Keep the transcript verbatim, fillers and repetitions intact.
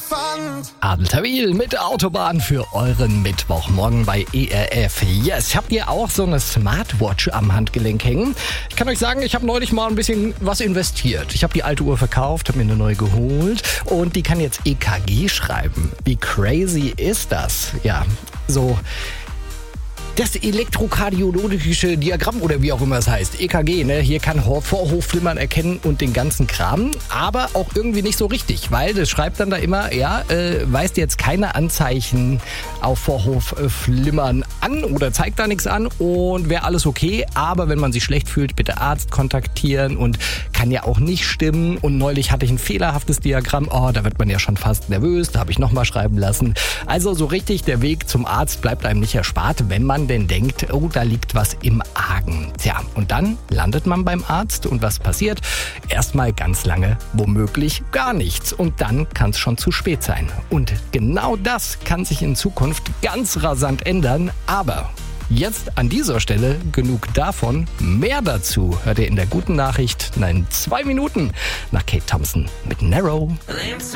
Adel Tawil mit Autobahn für euren Mittwochmorgen bei E R F. Yes, habt ihr auch so eine Smartwatch am Handgelenk hängen? Ich kann euch sagen, ich habe neulich mal ein bisschen was investiert. Ich habe die alte Uhr verkauft, habe mir eine neue geholt und die kann jetzt E K G schreiben. Wie crazy ist das? Ja, so... Das elektrokardiologische Diagramm oder wie auch immer es heißt, E K G, ne? Hier kann Vorhofflimmern erkennen und den ganzen Kram, aber auch irgendwie nicht so richtig, weil das schreibt dann da immer, ja, äh, weist jetzt keine Anzeichen auf Vorhofflimmern an oder zeigt da nichts an und wäre alles okay, aber wenn man sich schlecht fühlt, bitte Arzt kontaktieren und kann ja auch nicht stimmen und neulich hatte ich ein fehlerhaftes Diagramm, oh, da wird man ja schon fast nervös, da habe ich nochmal schreiben lassen. Also so richtig, der Weg zum Arzt bleibt einem nicht erspart, wenn man denn denkt, oh, da liegt was im Argen. Tja, und dann landet man beim Arzt und was passiert? Erstmal ganz lange womöglich gar nichts und dann kann es schon zu spät sein. Und genau das kann sich in Zukunft ganz rasant ändern, aber jetzt an dieser Stelle genug davon. Mehr dazu hört ihr in der guten Nachricht in zwei Minuten nach Kate Thompson mit Narrow.